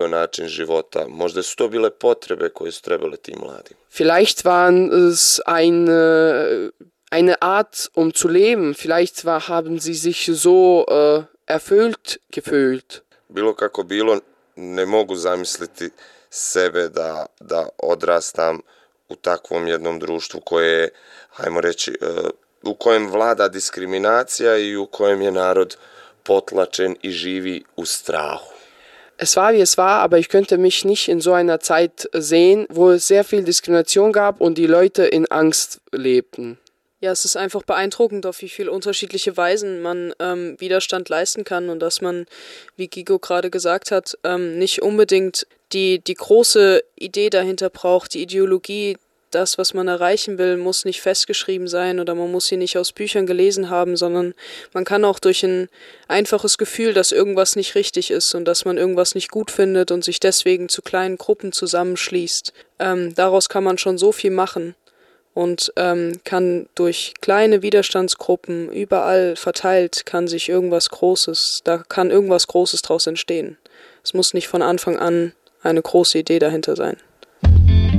način života. Možda su to bile potrebe koje su trebale tim mladim. Vielleicht waren es eine Art, um zu leben. Vielleicht haben sie sich so erfüllt gefühlt. Bilo kako bilo, ne mogu zamisliti sebe da odrastam u takvom jednom društvu koje je, hajmo reći, u kojem vlada diskriminacija i u kojem je narod potlačen i živi u strahu. Es war, wie es war, aber ich könnte mich nicht in so einer Zeit sehen, wo es sehr viel Diskrimination gab und die Leute in Angst lebten. Ja, es ist einfach beeindruckend, auf wie viele unterschiedliche Weisen man Widerstand leisten kann und dass man, wie Gigo gerade gesagt hat, nicht unbedingt die große Idee dahinter braucht, die Ideologie. Das, was man erreichen will, muss nicht festgeschrieben sein oder man muss sie nicht aus Büchern gelesen haben, sondern man kann auch durch ein einfaches Gefühl, dass irgendwas nicht richtig ist und dass man irgendwas nicht gut findet und sich deswegen zu kleinen Gruppen zusammenschließt. Daraus kann man schon so viel machen und kann durch kleine Widerstandsgruppen überall verteilt, kann irgendwas Großes draus entstehen. Es muss nicht von Anfang an eine große Idee dahinter sein.